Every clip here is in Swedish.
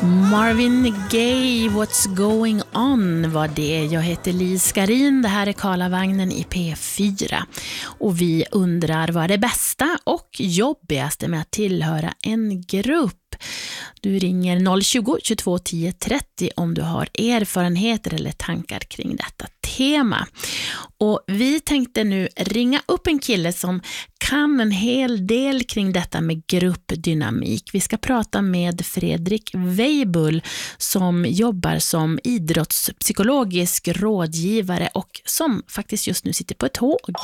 Marvin Gaye, What's Going On var det. Jag heter Lis Garin, det här är Karlavagnen i P4. Och vi undrar vad är det bästa och jobbigaste med att tillhöra en grupp. Du ringer 020-22 10 30 om du har erfarenheter eller tankar kring detta tema. Och vi tänkte nu ringa upp en kille som kan en hel del kring detta med gruppdynamik. Vi ska prata med Fredrik Weibull som jobbar som idrottspsykologisk rådgivare och som faktiskt just nu sitter på ett tåg.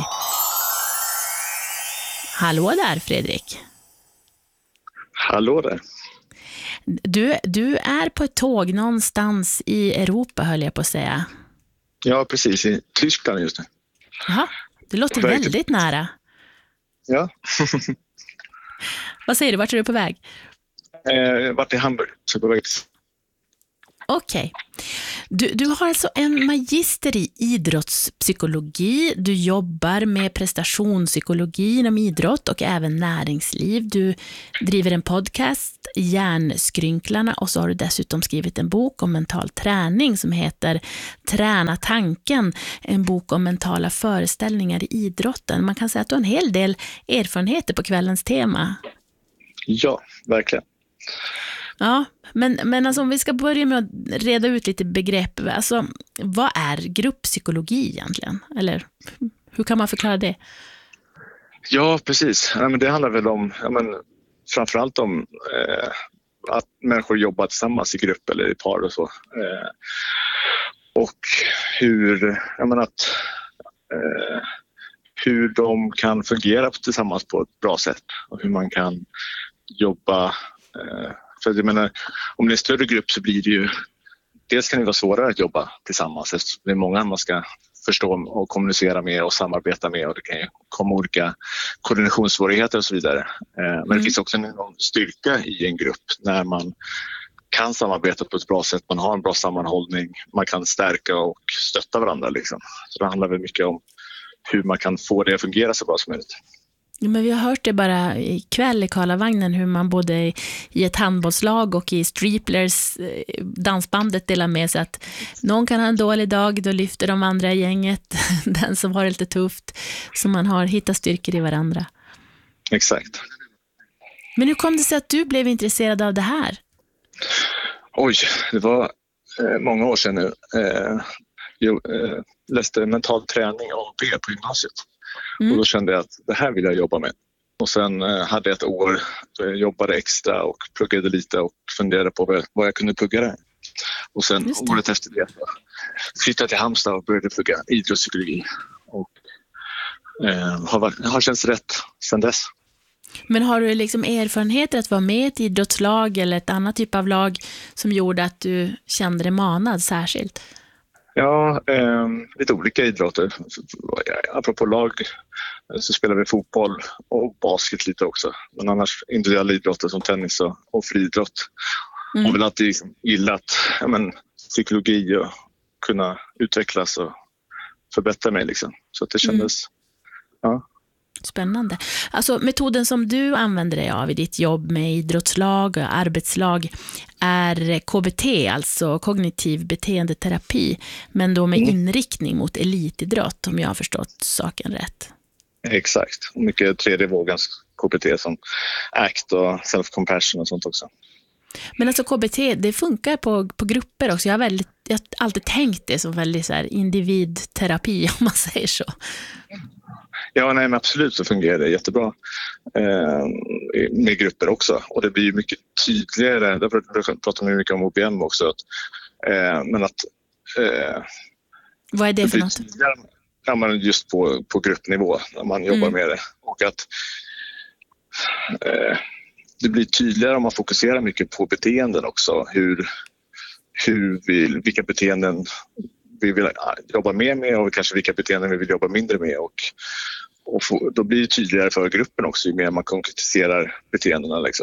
Hallå där, Fredrik. Hallå där. Du är på ett tåg någonstans i Europa, höll jag på att säga. Ja, precis. I Tyskland just nu. Jaha, det låter väldigt nära. Ja. Vad säger du, vart är du på väg? Vart i Hamburg, så på väg. Okej. Du har alltså en magister i idrottspsykologi. Du jobbar med prestationspsykologi inom idrott och även näringsliv. Du driver en podcast, Hjärnskrynklarna, och så har du dessutom skrivit en bok om mental träning som heter Träna tanken, en bok om mentala föreställningar i idrotten. Man kan säga att du har en hel del erfarenheter på kvällens tema. Ja, verkligen. Ja, men alltså om vi ska börja med att reda ut lite begrepp, alltså vad är grupppsykologi egentligen? Eller hur kan man förklara det? Ja, precis. Men det handlar väl om, framförallt om att människor jobbar tillsammans i grupp eller i par och så. Och hur de kan fungera tillsammans på ett bra sätt och hur man kan jobba. För jag menar, om det är en större grupp så blir det ju, dels kan det vara svårare att jobba tillsammans eftersom det är många man ska förstå och kommunicera med och samarbeta med, och det kan ju komma olika koordinationssvårigheter och så vidare. Men det finns också en styrka i en grupp när man kan samarbeta på ett bra sätt, man har en bra sammanhållning, man kan stärka och stötta varandra liksom. Så det handlar väl mycket om hur man kan få det att fungera så bra som möjligt. Ja, men vi har hört det bara ikväll i Karlavagnen hur man både i ett handbollslag och i Striplers dansbandet delar med sig att någon kan ha en dålig dag, då lyfter de andra i gänget, den som har det lite tufft, så man har hittat styrkor i varandra. Exakt. Men hur kom det sig att du blev intresserad av det här? Oj, det var många år sedan nu. Jag läste mental träning och P på gymnasiet. Och då kände jag att det här vill jag jobba med. Och sen hade jag ett år då jag jobbade extra och pluggade lite och funderade på vad jag kunde plugga där. Och sen året efter det flyttade till Halmstad och började plugga idrottspsykologi. Och har känts rätt sedan dess. Men har du liksom erfarenheter att vara med i ett idrottslag eller ett annat typ av lag som gjorde att du kände dig manad särskilt? Ja, lite olika idrotter. Apropå lag så spelar vi fotboll och basket lite också. Men annars individuella idrotter som tennis och friidrott. Jag har väl alltid gillat psykologi och kunna utvecklas och förbättra mig liksom. Så att det kändes, ja. Spännande. Alltså metoden som du använder dig av i ditt jobb med idrottslag och arbetslag är KBT, alltså kognitiv beteendeterapi, men då med inriktning mot elitidrott, om jag har förstått saken rätt. Exakt. Mycket tredje vågens KBT som ACT och self-compassion och sånt också. Men alltså KBT, det funkar på grupper också. Jag har alltid tänkt det som väldigt så här individterapi, om man säger så. Ja, nej, men absolut så fungerar det jättebra med grupper också. Och det blir ju mycket tydligare, därför pratar man mycket om OBM också. Vad är det för något? Ja, men just på gruppnivå när man jobbar med det. Och att det blir tydligare om man fokuserar mycket på beteenden också. Vilka beteenden vi vill jobba mer med och kanske vilka beteenden vi vill jobba mindre med. Och då blir det tydligare för gruppen också ju mer man konkretiserar beteendena. Liksom.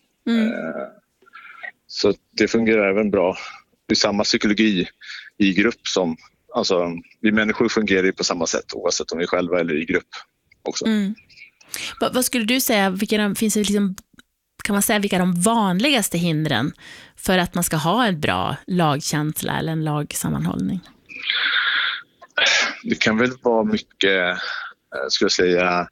Så det fungerar även bra. Det är samma psykologi i grupp som... Alltså, vi människor fungerar ju på samma sätt oavsett om vi är själva eller i grupp också. Vad skulle du säga, finns det liksom kan man säga vilka de vanligaste hindren för att man ska ha en bra lagkänsla eller en lagsammanhållning? Det kan väl vara mycket, skulle jag säga,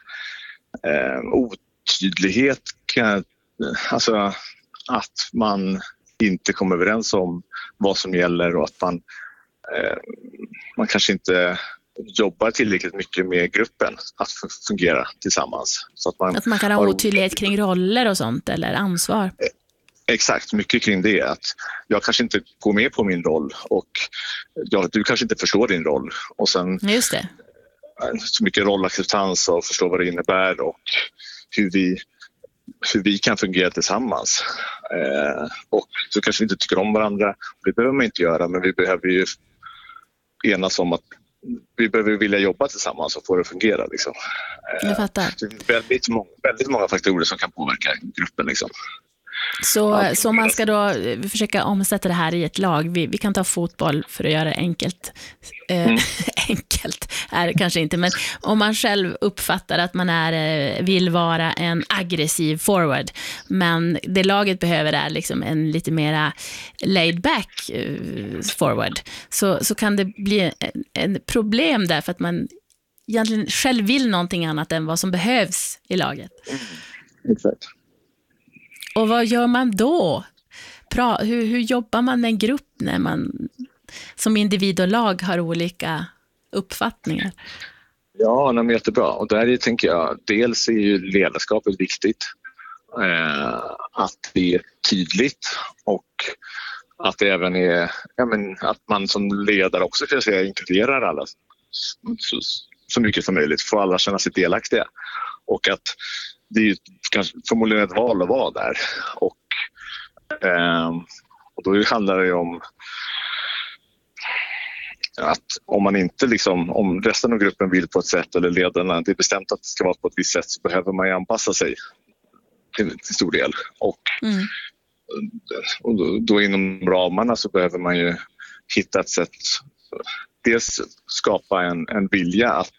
otydlighet. Alltså att man inte kommer överens om vad som gäller och att man kanske inte jobbar tillräckligt mycket med gruppen att fungera tillsammans. Så att man kan ha otydlighet kring roller och sånt eller ansvar. Exakt, mycket kring det. Att jag kanske inte går med på min roll och du kanske inte förstår din roll. Och sen just det. Så mycket rollacceptans och förstå vad det innebär och hur vi kan fungera tillsammans. Och så kanske vi inte tycker om varandra. Det behöver man inte göra, men vi behöver ju enas om att vi behöver vilja jobba tillsammans och få det att fungera. Liksom. Jag fattar. Det är väldigt många faktorer som kan påverka gruppen. Liksom. Så man ska då försöka omsätta det här i ett lag. Vi kan ta fotboll för att göra det enkelt. Enkelt är det kanske inte, men om man själv uppfattar att man vill vara en aggressiv forward, men det laget behöver är liksom en lite mera laid back forward, så kan det bli en problem där för att man egentligen själv vill någonting annat än vad som behövs i laget. Exakt. Och vad gör man då? Hur jobbar man med en grupp när man som individ och lag har olika uppfattningar? Ja, men jättebra. Och där tänker jag, dels är ju ledarskapet viktigt. Att det är tydligt och att det även är att man som ledare också kan säga inkluderar alla så mycket som möjligt. Får alla känna sig delaktiga. Och att det är kanske förmodligen ett val att vara där. Och då handlar det om att om man inte om resten av gruppen vill på ett sätt eller ledarna, det är bestämt att det ska vara på ett visst sätt, så behöver man ju anpassa sig till stor del. Och då inom ramarna så behöver man ju hitta ett sätt, dels skapa en vilja att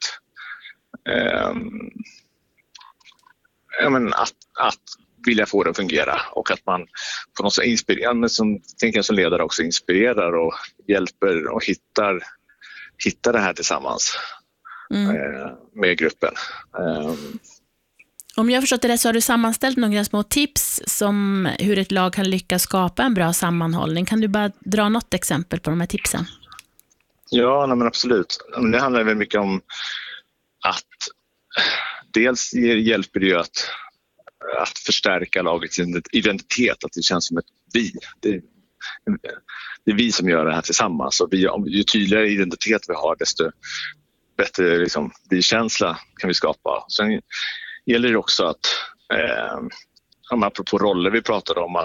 vilja få det att fungera och att man på något sätt inspirerar, men som ledare också inspirerar och hjälper och hittar det här tillsammans med gruppen. Om jag har förstått det rätt så har du sammanställt några små tips som hur ett lag kan lyckas skapa en bra sammanhållning. Kan du bara dra något exempel på de här tipsen? Ja, men absolut. Det handlar väl mycket om att dels hjälper det ju att förstärka lagets identitet, att det känns som ett vi. Det är vi som gör det här tillsammans, och ju tydligare identitet vi har, desto bättre vi-känsla kan vi skapa. Sen gäller det också att apropå roller vi pratade om,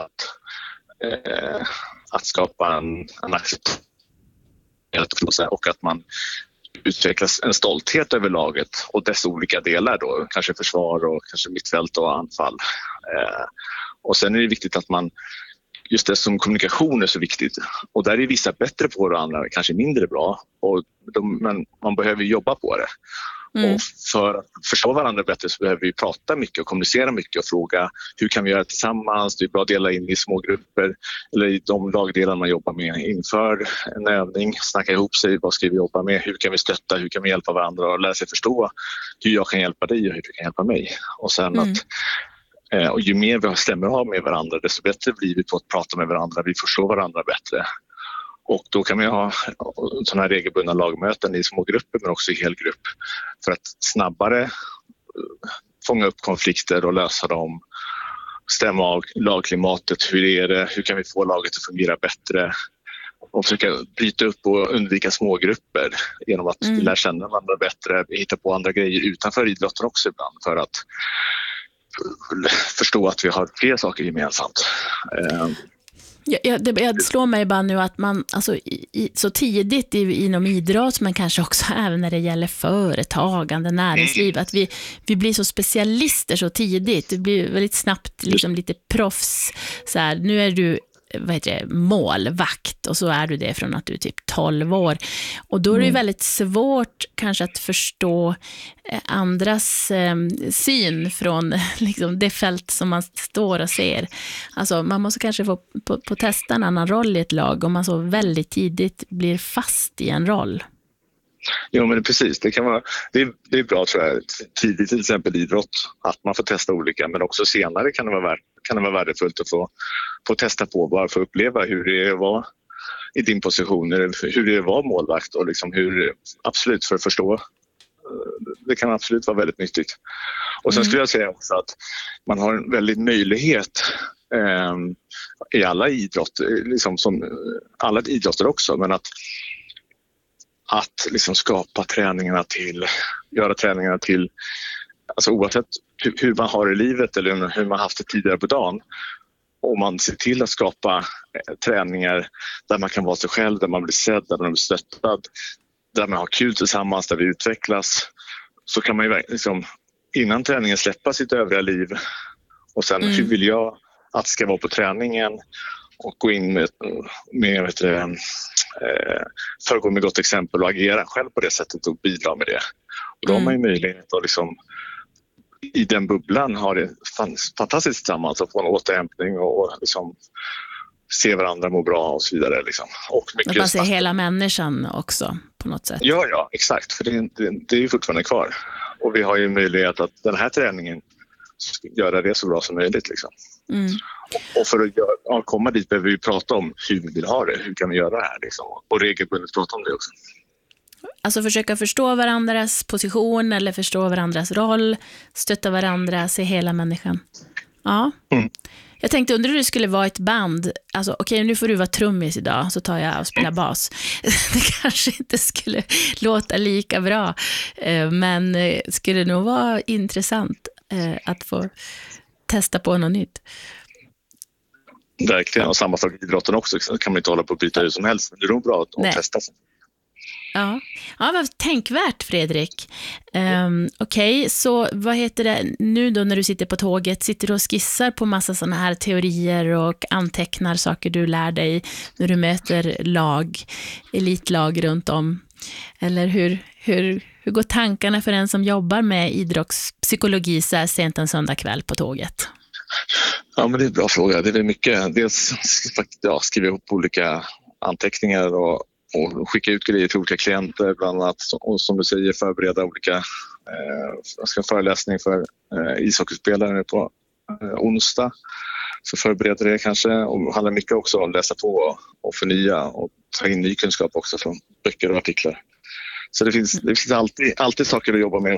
att skapa en acceptans och att man utvecklas en stolthet över laget och dess olika delar då, kanske försvar och kanske mittfält och anfall. Och sen är det viktigt att man, just det som kommunikation är så viktigt, och där är vissa bättre på det och andra kanske mindre bra, men man behöver jobba på det. Och för att förstå varandra bättre så behöver vi prata mycket och kommunicera mycket och fråga hur kan vi göra tillsammans. Det är bra att dela in i små grupper eller i de lagdelar man jobbar med inför en övning. Snacka ihop sig, vad ska vi jobba med, hur kan vi stötta, hur kan vi hjälpa varandra och lära sig förstå hur jag kan hjälpa dig och hur du kan hjälpa mig. Och sen och ju mer vi stämmer av med varandra, desto bättre blir vi på att prata med varandra. Vi förstår varandra bättre. Och då kan man ha sådana här regelbundna lagmöten i små grupper men också i hel grupp för att snabbare fånga upp konflikter och lösa dem, stämma av lagklimatet, hur är det, hur kan vi få laget att fungera bättre och försöka bryta upp och undvika smågrupper genom att vi lär känna varandra bättre, hitta på andra grejer utanför idrotten också ibland för att förstå att vi har fler saker gemensamt. Det slår mig bara nu att man så tidigt inom idrott, men kanske också även när det gäller företagande, näringsliv, att vi blir så specialister så tidigt. Det blir väldigt snabbt lite proffs. Så här, nu är du målvakt, och så är du det från att du är typ 12 år. Och då är det ju väldigt svårt kanske att förstå andras syn från liksom det fält som man står och ser. Alltså man måste kanske få på testa en annan roll i ett lag om man så väldigt tidigt blir fast i en roll. Ja, men precis. Det är bra, tror jag, tidigt, till exempel idrott, att man får testa olika, men också senare kan det vara värdefullt att få testa på, bara för att uppleva hur det var i din position, hur det var målvakt, och liksom absolut för att förstå. Det kan absolut vara väldigt nyttigt. Och sen skulle jag säga också att man har en väldigt möjlighet i alla idrotter, liksom som alla idrotter också, men att liksom skapa göra träningarna till, alltså oavsett hur man har i livet eller hur man haft det tidigare på dagen, om man ser till att skapa träningar där man kan vara sig själv, där man blir sedd, där man blir stöttad, där man har kul tillsammans, där vi utvecklas, så kan man ju liksom, innan träningen släppa sitt övriga liv och sen hur vill jag att det ska vara på träningen, och gå in föregå med gott exempel och agera själv på det sättet och bidra med det. Och då har man ju möjlighet att liksom, i den bubblan ha det fantastiskt tillsammans och få en återhämtning och liksom se varandra må bra och så vidare. Liksom. Och mycket man ser hela människan också på något sätt. Ja, exakt. För det är ju fortfarande kvar. Och vi har ju möjlighet att den här träningen göra det så bra som möjligt. Liksom. Och för att komma dit behöver vi prata om hur vi vill ha det. Hur kan vi göra det här? Liksom. Och regelbundet prata om det också. Alltså försöka förstå varandras position eller förstå varandras roll. Stötta varandra, se hela människan. Ja. Jag tänkte, undrar hur det skulle vara ett band. Alltså okej, nu får du vara trummis idag, så tar jag och spelar bas. Det kanske inte skulle låta lika bra. Men skulle nog vara intressant att få testa på något nytt. Verkligen, och samma sak i idrotten också. Så kan man inte hålla på att byta hur som helst. Det är nog bra att testa sig. Ja, vad tänkvärt, Fredrik. Okej, så vad heter det nu då när du sitter på tåget? Sitter du och skissar på massa sådana här teorier och antecknar saker du lär dig när du möter elitlag runt om? Eller hur går tankarna för en som jobbar med idrottspsykologi så här sent en söndagkväll på tåget? Ja, men det är en bra fråga. Det är mycket. Dels skriva ihop olika anteckningar och skicka ut grejer till olika klienter, bland annat, och som du säger, förbereda olika föreläsning för ishockeyspelare på onsdag. Så förbereda det kanske, och handlar mycket också om att läsa på och förnya och ta in ny kunskap också från böcker och artiklar. Så det finns alltid saker att jobba med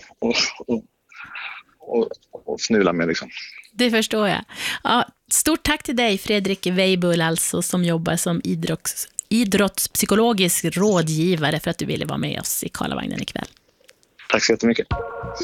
och fnula med liksom. Det förstår jag. Ja, stort tack till dig, Fredrik Weibull, alltså, som jobbar som idrottspsykologisk rådgivare, för att du ville vara med oss i Karlavagnen ikväll. Tack så jättemycket.